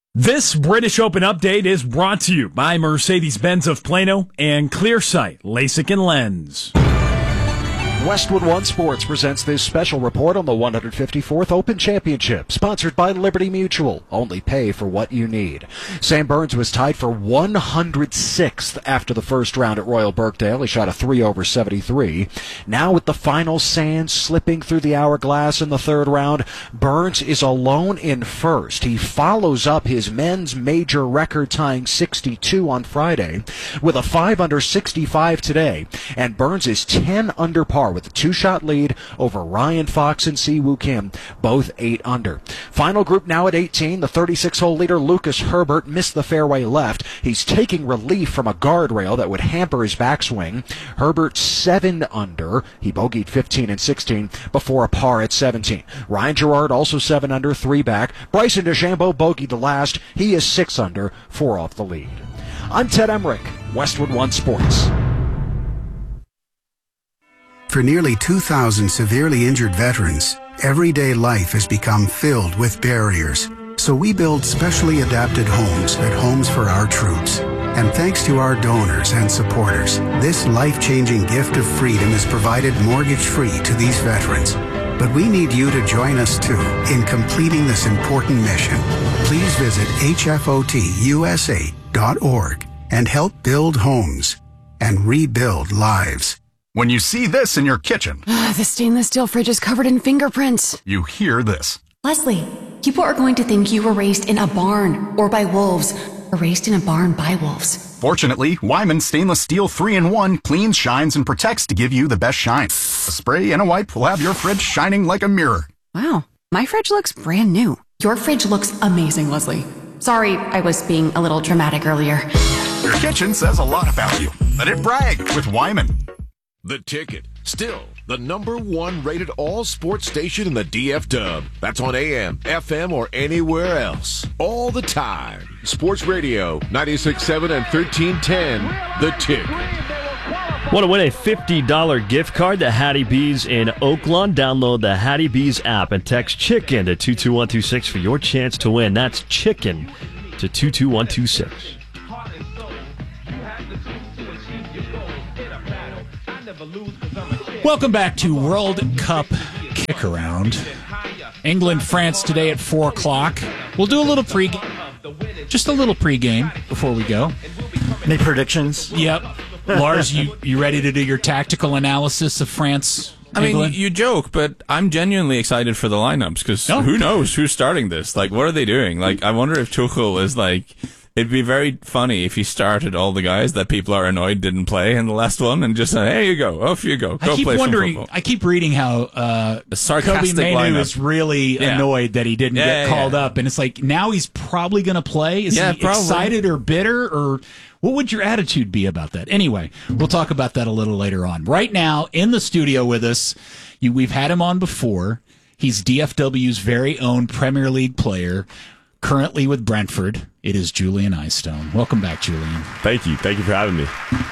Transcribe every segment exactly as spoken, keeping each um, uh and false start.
This British Open update is brought to you by Mercedes-Benz of Plano and Clearsight LASIK and Lens. Westwood One Sports presents this special report on the one hundred fifty-fourth Open Championship, sponsored by Liberty Mutual. Only pay for what you need. Sam Burns was tied for one hundred sixth after the first round at Royal Birkdale. He shot a three over seventy-three. Now with the final sand slipping through the hourglass in the third round, Burns is alone in first. He follows up his men's major record-tying sixty-two on Friday with a five under sixty-five today, and Burns is ten under par with a two-shot lead over Ryan Fox and Siwoo Kim, both eight under. Final group now at eighteen. The thirty-six hole leader, Lucas Herbert, missed the fairway left. He's taking relief from a guardrail that would hamper his backswing. Herbert seven under. He bogeyed fifteen and sixteen before a par at seventeen. Ryan Gerard also seven under, three back. Bryson DeChambeau bogeyed the last. He is six under, four off the lead. I'm Ted Emmerich, Westwood One Sports. For nearly two thousand severely injured veterans, everyday life has become filled with barriers. So we build specially adapted homes at Homes for Our Troops. And thanks to our donors and supporters, this life-changing gift of freedom is provided mortgage-free to these veterans. But we need you to join us, too, in completing this important mission. Please visit H F O T U S A dot org and help build homes and rebuild lives. When you see this in your kitchen, the stainless steel fridge is covered in fingerprints. You hear this. Leslie, people are going to think you were raised in a barn or by wolves, or raised in a barn by wolves. Fortunately, Wyman Stainless Steel three in one cleans, shines, and protects to give you the best shine. A spray and a wipe will have your fridge shining like a mirror. Wow, my fridge looks brand new. Your fridge looks amazing, Leslie. Sorry, I was being a little dramatic earlier. Your kitchen says a lot about you. Let it brag with Wyman. The Ticket, still the number one rated all sports station in the D F W. That's on A M, F M, or anywhere else. All the time. Sports Radio, ninety-six point seven and thirteen ten. The Ticket. Want to win a fifty dollars gift card to Hattie B's in Oaklawn? Download the Hattie B's app and text CHICKEN to two two one two six for your chance to win. That's CHICKEN to two two one two six. Welcome back to World Cup Kick Around. England, France today at four o'clock. We'll do a little pre just a little pregame before we go. Any predictions? Yep. Lars, you, you ready to do your tactical analysis of France? I mean, England? you joke, but I'm genuinely excited for the lineups because Oh. who knows who's starting this? Like, what are they doing? Like, I wonder if Tuchel is like. It'd be very funny if he started all the guys that people are annoyed didn't play in the last one and just said, "Hey, you go, off you go, go I keep play wondering. some football." I keep reading how uh, The sarcastic Kobe Mainu lineup. is really Yeah. annoyed that he didn't Yeah, get yeah, called yeah. up, and it's like now he's probably going to play. Is Yeah, he probably. excited or bitter, or what would your attitude be about that? Anyway, we'll talk about that a little later on. Right now, in the studio with us, you, we've had him on before. He's D F W's very own Premier League player. Currently with Brentford, it is Julian Eystone. Welcome back, Julian. Thank you. Thank you for having me.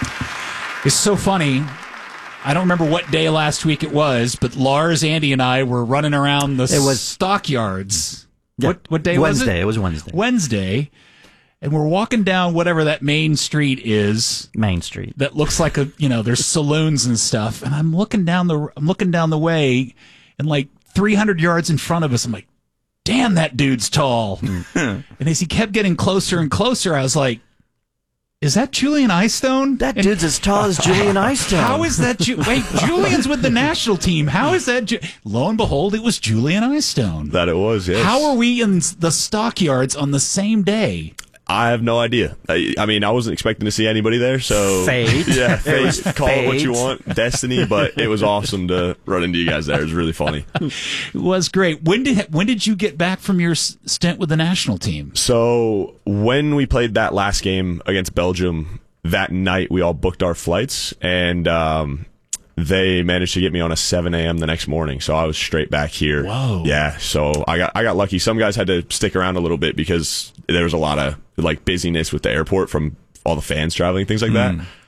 It's so funny. I don't remember what day last week it was, but Lars, Andy, and I were running around the It was- stockyards. Yeah. What what day Wednesday. was it? It was Wednesday. Wednesday. And we're walking down whatever that main street is. Main Street. That looks like a, you know, there's saloons and stuff. And I'm looking down the I'm looking down the way, and like three hundred yards in front of us, I'm like, damn, that dude's tall. And as he kept getting closer and closer, I was like, is that Julian Eystone? That dude's as tall as Julian Eystone. How is that? Ju- Wait, Julian's with the national team. How is that? Ju- Lo and behold, it was Julian Eystone. That it was, yes. How are we in the stockyards on the same day? I have no idea. I, I mean, I wasn't expecting to see anybody there, so... Fate. Yeah, It fate. was Call it what you fate. want. Destiny, but it was awesome to run into you guys there. It was really funny. It was great. When did when did you get back from your s- stint with the national team? So, when we played that last game against Belgium, that night we all booked our flights, and um, they managed to get me on a seven a.m. the next morning, so I was straight back here. Whoa. Yeah, so I got I got lucky. Some guys had to stick around a little bit because there was a lot of like busyness with the airport from all the fans traveling, things like that.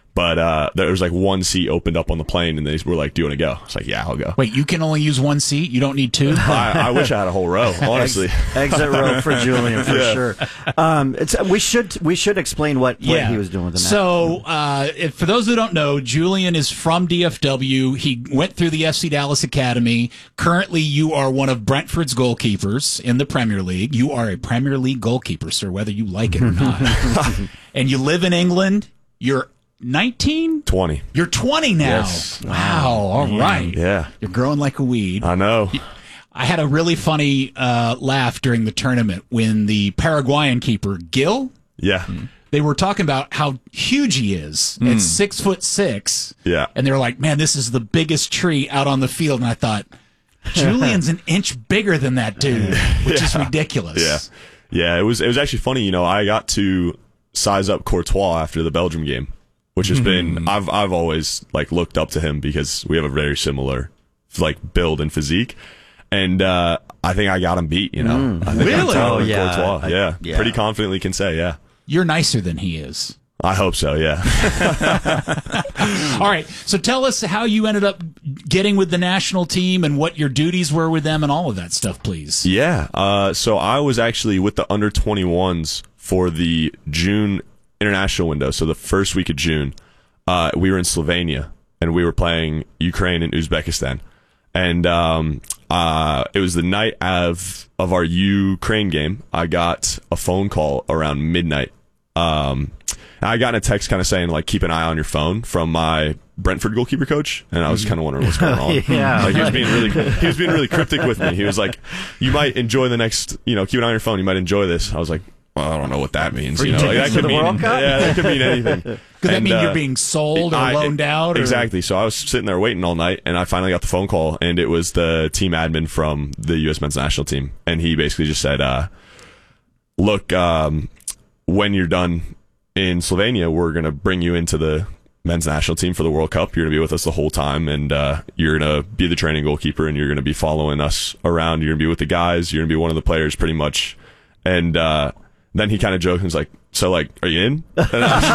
But uh, there was like one seat opened up on the plane, and they were like, "Do you want to go?" I was like, "Yeah, I'll go." Wait, you can only use one seat? You don't need two? I, I wish I had a whole row, honestly. Ex- exit row for Julian for Yeah. sure. Um, it's we should we should explain what, what Yeah. he was doing with the So, uh, if, for those who don't know, Julian is from D F W. He went through the F C Dallas Academy. Currently, you are one of Brentford's goalkeepers in the Premier League. You are a Premier League goalkeeper, sir, whether you like it or not. And you live in England. You're nineteen? twenty. You're twenty now. Yes. Wow. All right. Yeah. You're growing like a weed. I know. I had a really funny uh, laugh during the tournament when the Paraguayan keeper, Gil, Yeah. they were talking about how huge he is at six foot six. Yeah. And they were like, man, this is the biggest tree out on the field. And I thought, Julian's an inch bigger than that dude, which is ridiculous. Yeah. Yeah, it was it was actually funny, you know, I got to size up Courtois after the Belgium game, which has been I've I've always like looked up to him because we have a very similar like build and physique. And uh, I think I got him beat, you know. Mm. I think Really? I'm taller than Oh, yeah. Courtois. I- yeah. yeah. Pretty confidently can say, yeah. You're nicer than he is. I hope so, yeah. All right. So tell us how you ended up getting with the national team and what your duties were with them and all of that stuff, please. Yeah. Uh, so I was actually with the under twenty-ones for the June international window. So the first week of June, uh, we were in Slovenia and we were playing Ukraine and Uzbekistan. And um, uh, it was the night of of our Ukraine game. I got a phone call around midnight. Um, I got a text kind of saying, like, keep an eye on your phone from my Brentford goalkeeper coach, and I was kind of wondering what's going on. Yeah. Like, he was being really, he was being really cryptic with me. He was like, "You might enjoy the next, you know, keep an eye on your phone. You might enjoy this." I was like, "Well, I don't know what that means." You know, like, that to could the mean, World Cup? yeah, that could mean anything. Could that And, mean uh, you're being sold or I- loaned out? Or? Exactly. So I was sitting there waiting all night, and I finally got the phone call, and it was the team admin from the U S men's national team, and he basically just said, uh, "Look, um, when you're done in Slovenia, we're going to bring you into the men's national team for the World Cup. You're going to be with us the whole time, and uh, you're going to be the training goalkeeper, and you're going to be following us around. You're going to be with the guys. You're going to be one of the players pretty much." And uh, then he kind of joked and was like, "So, like, are you in?" And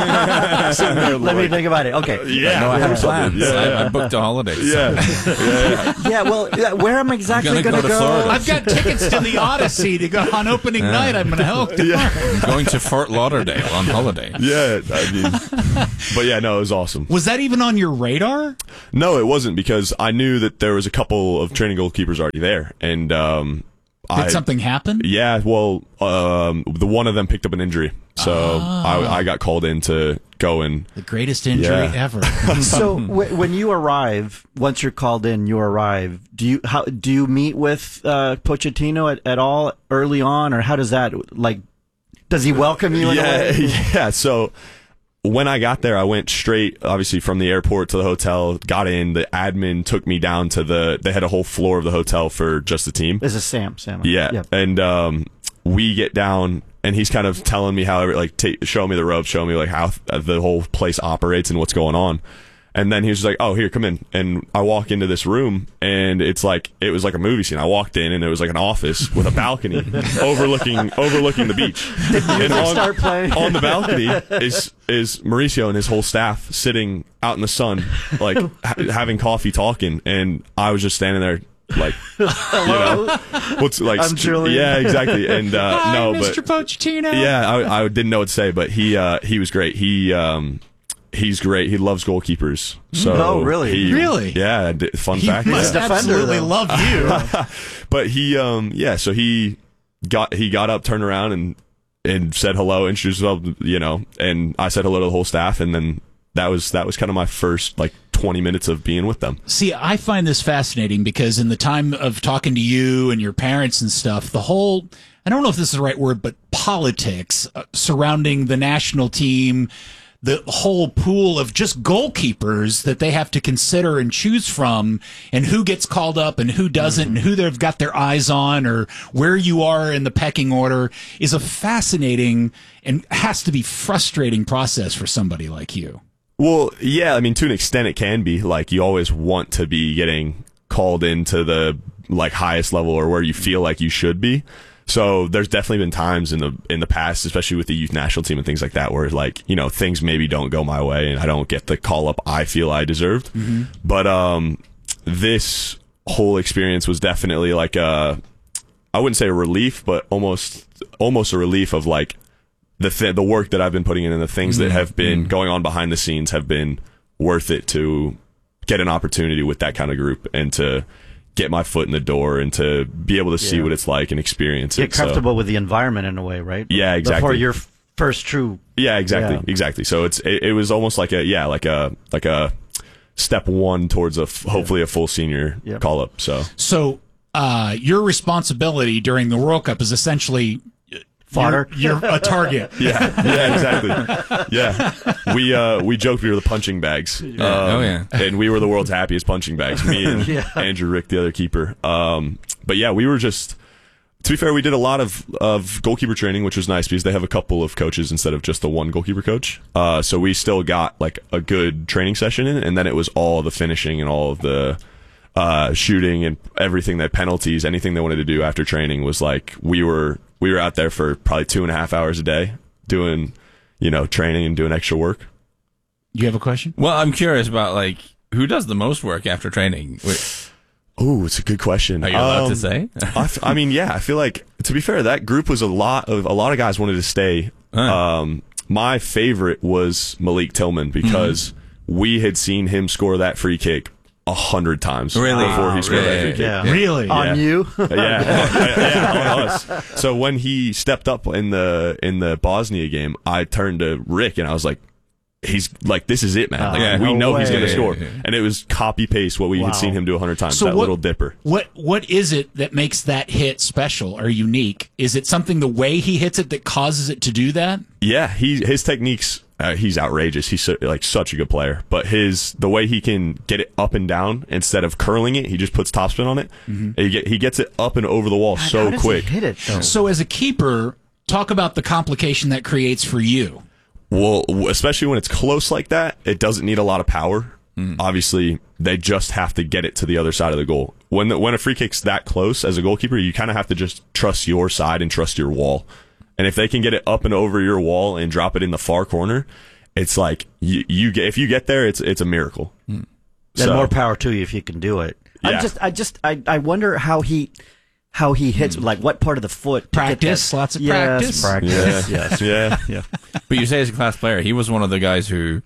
I was sitting there Let me like, think about it. Okay. yeah, No, I of have course I did. plans. Yeah, I, I yeah. booked a holiday. Yeah. yeah. Yeah, well, yeah, where am I exactly I'm going gonna to go to Florida. I've got tickets to the Odyssey to go on opening night. I'm going to help. I'm going to Fort Lauderdale on holiday. Yeah, I mean, but yeah, no, it was awesome. Was that even on your radar? No, it wasn't, because I knew that there was a couple of training goalkeepers already there, and um, Did I, something happen? yeah, well, um, the one of them picked up an injury, so I, I got called in to go and The greatest injury Yeah. ever. So w- when you arrive, once you're called in, you arrive. Do you how do you meet with uh, Pochettino at, at all early on, or how does that like? Does he welcome you in a yeah, way? yeah. So when I got there, I went straight, obviously, from the airport to the hotel. Got in. The admin took me down to the. They had a whole floor of the hotel for just the team. This is Sam. Sam. Yeah, Yep. and um, we get down, and he's kind of telling me how, every, like, ta show me the ropes, show me like how th- the whole place operates and what's going on. And then he was like, "Oh, here, come in." And I walk into this room, and it's like it was like a movie scene. I walked in, and it was like an office with a balcony overlooking overlooking the beach. And on, start playing. on the balcony is is Mauricio and his whole staff sitting out in the sun, like ha- having coffee, talking, and I was just standing there. Like, you know, what's like, I'm Julian. yeah, exactly. And uh, Hi, no, Mister but Pochettino. yeah, I, I didn't know what to say, but he uh, he was great. He um, he's great. He loves goalkeepers. So Oh, really? he- Really? Yeah. d- Fun He fact. must yeah. defender, absolutely though. love you. But he um, yeah. So he got he got up, turned around, and and said hello, introduced himself. You know, and I said hello to the whole staff, and then that was that was kind of my first like twenty minutes of being with them. See, I find this fascinating because in the time of talking to you and your parents and stuff, the whole, I don't know if this is the right word, but politics uh, surrounding the national team, the whole pool of just goalkeepers that they have to consider and choose from, and who gets called up and who doesn't, and who they've got their eyes on, or where you are in the pecking order, is a fascinating and has to be frustrating process for somebody like you. Well, yeah, I mean, to an extent, it can be. Like, you always want to be getting called into the like highest level or where you feel like you should be. So there's definitely been times in the in the past, especially with the youth national team and things like that, where like, you know, things maybe don't go my way and I don't get the call up I feel I deserved. Mm-hmm. But um, this whole experience was definitely like a, I wouldn't say a relief, but almost almost a relief of like the th- the work that I've been putting in and the things mm-hmm. that have been mm-hmm. going on behind the scenes have been worth it to get an opportunity with that kind of group and to get my foot in the door and to be able to see yeah. what it's like and experience Get it. Get comfortable so. with the environment in a way, right? Yeah, exactly. Before your f- first true. Yeah, exactly, yeah. exactly. So it's it, it was almost like a yeah, like a like a step one towards a f- hopefully a full senior yep. call up. So so uh, your responsibility during the World Cup is essentially. Fodder. You're, you're a target. yeah, yeah, exactly. Yeah, we uh, we joked we were the punching bags. Um, oh yeah, and we were the world's happiest punching bags. Me and yeah. Andrew Rick, the other keeper. Um, but yeah, we were just. To be fair, we did a lot of of goalkeeper training, which was nice because they have a couple of coaches instead of just the one goalkeeper coach. Uh, so we still got like a good training session in, and then it was all the finishing and all of the. Uh, shooting and everything that penalties, anything they wanted to do after training was like we were we were out there for probably two and a half hours a day doing, you know, training and doing extra work. You have a question? Well, I'm curious about like who does the most work after training. Oh, it's a good question. Are you allowed um, to say? I, f- I mean, yeah. I feel like to be fair, that group was a lot of a lot of guys wanted to stay. Huh. Um, my favorite was Malik Tillman because mm-hmm. we had seen him score that free kick a hundred times really? before he scored really? that free kick. Yeah. Really? Yeah. On you? yeah, yeah, on us. So when he stepped up in the in the Bosnia game, I turned to Rick and I was like, "He's like, this is it, man. Like, yeah. we no know way. he's going to score." Yeah, yeah, yeah. And it was copy paste what we Wow. had seen him do a hundred times. So that what, little dipper. What what is it that makes that hit special or unique? Is it something the way he hits it that causes it to do that? Yeah, he his techniques. Uh, he's outrageous. He's so, like such a good player, but his the way he can get it up and down instead of curling it, he just puts topspin on it. Mm-hmm. He get he gets it up and over the wall God, so how does quick. He hit it though? So as a keeper, talk about the complication that creates for you. Well, especially when it's close like that, it doesn't need a lot of power. Mm. Obviously, they just have to get it to the other side of the goal. When the, when a free kick's that close, as a goalkeeper, you kind of have to just trust your side and trust your wall. And if they can get it up and over your wall and drop it in the far corner, it's like you, you get if you get there, it's it's a miracle. And So- more power to you if you can do it. Yeah. I just, I just, I, I wonder how he, how he hits, like what part of the foot. to get Practice, that- lots of yes, practice. practice. Yeah. Yes. Yeah. Yeah. But you say he's a class player. He was one of the guys who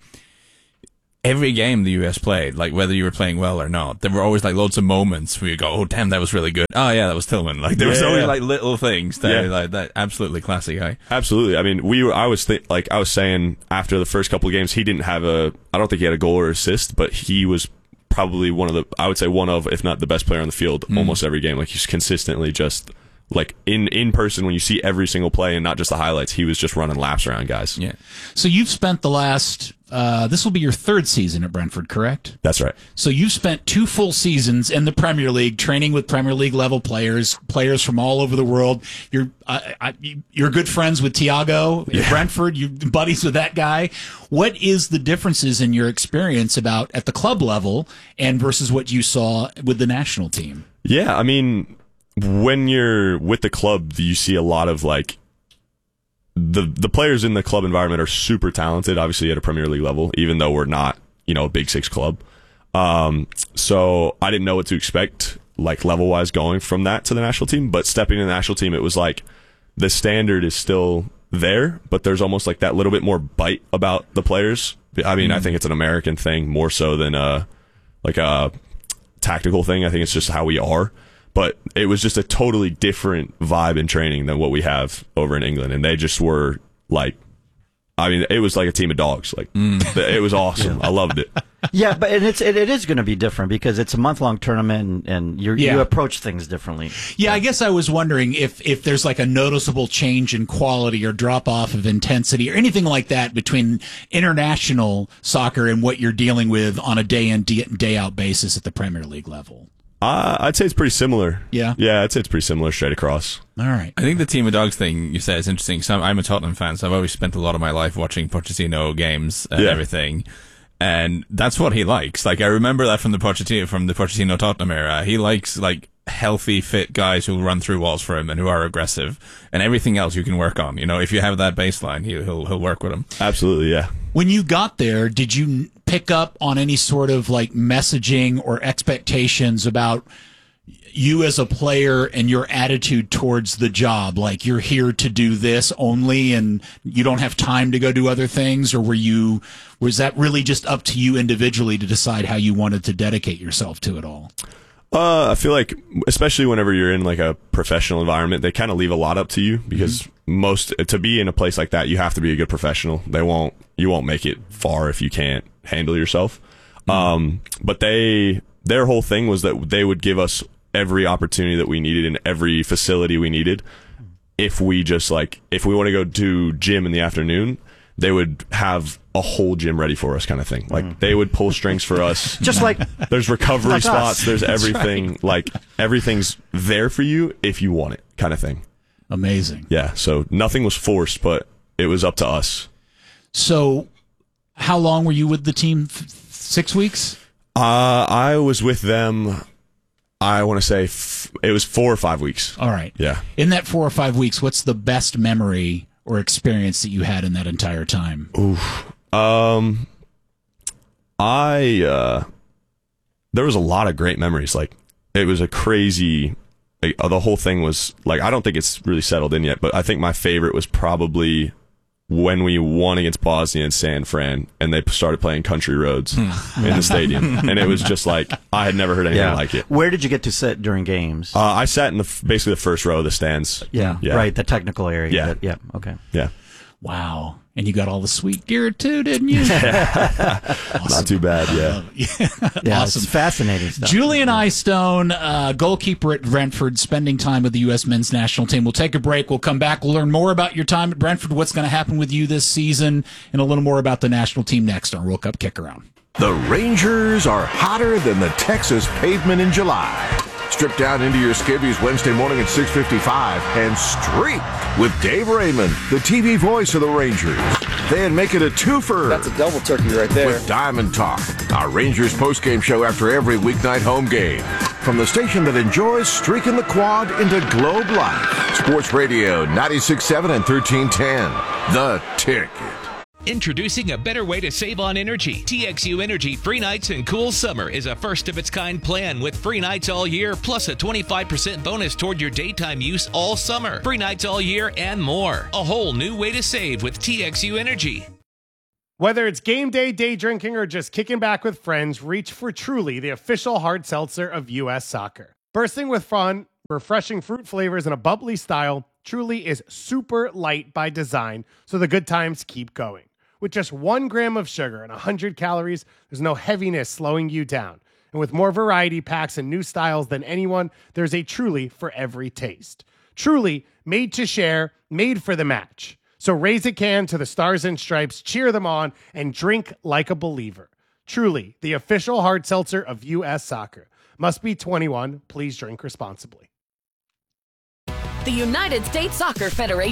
every game the U S played, like whether you were playing well or not, there were always like loads of moments where you go, "Oh damn, that was really good." Oh yeah, that was Tillman. Like there was Yeah, always yeah. like little things that Yeah. are like that absolutely classy guy. Absolutely. I mean, we were, I was th- like I was saying after the first couple of games, he didn't have a. I don't think he had a goal or assist, but he was probably one of the. I would say one of, if not the best player on the field, Mm. almost every game. Like he's consistently just like in in person when you see every single play and not just the highlights. He was just running laps around guys. Yeah. So you've spent the last, uh, this will be your third season at Brentford, correct? That's right. So you've spent two full seasons in the Premier League, training with Premier League level players, players from all over the world. You're, uh, I, you're good friends with Thiago at Yeah. Brentford. You're buddies with that guy. What is the differences in your experience about at the club level and versus what you saw with the national team? Yeah, I mean, when you're with the club, you see a lot of like the the players in the club environment are super talented, obviously at a Premier League level, even though we're not, you know, a Big Six club. Um, so I didn't know what to expect, like level wise, going from that to the national team. But stepping in the national team, it was like the standard is still there, but there's almost like that little bit more bite about the players. I mean, mm. I think it's an American thing more so than a like a tactical thing. I think it's just how we are. But it was just a totally different vibe in training than what we have over in England. And they just were like, I mean, it was like a team of dogs. Like, mm. it was awesome. Yeah. I loved it. Yeah, but and it's it, it is going to be different because it's a month long tournament and, and you Yeah. you approach things differently. Yeah, I guess I was wondering if, if there's like a noticeable change in quality or drop off of intensity or anything like that between international soccer and what you're dealing with on a day in, day out basis at the Premier League level. Uh, I'd say it's pretty similar. Yeah? Yeah, I'd say it's pretty similar straight across. All right. I think the team of dogs thing you said is interesting. So I'm a Tottenham fan, so I've always spent a lot of my life watching Pochettino games and Yeah. everything. And that's what he likes. Like, I remember that from the Pochettino, from the Pochettino Tottenham era. He likes, like, healthy, fit guys who run through walls for him and who are aggressive, and everything else you can work on. You know, if you have that baseline, he, he'll he'll work with him. Absolutely, yeah. When you got there, did you pick up on any sort of like messaging or expectations about you as a player and your attitude towards the job? Like, you're here to do this only and you don't have time to go do other things? Or were you, was that really just up to you individually to decide how you wanted to dedicate yourself to it all? Uh, I feel like, especially whenever you're in like a professional environment, they kind of leave a lot up to you because mm-hmm. most, to be in a place like that, you have to be a good professional. They won't, you won't make it far if you can't handle yourself. Mm-hmm. Um, but they, their whole thing was that they would give us every opportunity that we needed in every facility we needed. If we just like, if we want to go to gym in the afternoon, they would have a whole gym ready for us, kind of thing. Like, they would pull strings for us. Just like there's recovery like spots, us. there's That's everything. right. Like, everything's there for you if you want it, kind of thing. Amazing. Yeah. So nothing was forced, but it was up to us. So, how long were you with the team? F- six weeks? Uh, I was with them. I want to say f- it was four or five weeks. All right. Yeah. In that four or five weeks, what's the best memory or experience that you had in that entire time? Oof. Um, I, uh, there was a lot of great memories. Like, it was a crazy, like, uh, the whole thing was like, I don't think it's really settled in yet, but I think my favorite was probably when we won against Bosnia and San Fran and they started playing Country Roads in the stadium. And it was just like, I had never heard anything Yeah. like it. Where did you get to sit during games? Uh, I sat in the f- basically the first row of the stands. yeah, yeah. right, the technical area. Yeah. That- yeah, okay. Yeah. Wow. And you got all the sweet gear too, didn't you? Not too bad, yeah. Yeah, Awesome. it's fascinating stuff. Julian Eyestone, uh, goalkeeper at Brentford, spending time with the U S men's national team. We'll take a break. We'll come back. We'll learn more about your time at Brentford, what's going to happen with you this season, and a little more about the national team next on World Cup Kick-Around. The Rangers are hotter than the Texas pavement in July. Strip down into your skivvies Wednesday morning at six fifty-five and streak with Dave Raymond, the T V voice of the Rangers. Then make it a twofer. That's a double turkey right there. With Diamond Talk, our Rangers postgame show after every weeknight home game. From the station that enjoys streaking the quad into Globe Life. Sports Radio ninety-six point seven and thirteen ten. The Ticket. Introducing a better way to save on energy. T X U Energy Free Nights and Cool Summer is a first-of-its-kind plan with free nights all year, plus a twenty-five percent bonus toward your daytime use all summer. Free nights all year and more. A whole new way to save with T X U Energy. Whether it's game day, day drinking, or just kicking back with friends, reach for Truly, the official hard seltzer of U S Soccer. Bursting with fun, refreshing fruit flavors, and a bubbly style, Truly is super light by design, so the good times keep going. With just one gram of sugar and one hundred calories, there's no heaviness slowing you down. And with more variety packs and new styles than anyone, there's a Truly for every taste. Truly, made to share, made for the match. So raise a can to the Stars and Stripes, cheer them on, and drink like a believer. Truly, the official hard seltzer of U S Soccer. Must be twenty-one. Please drink responsibly. The United States Soccer Federation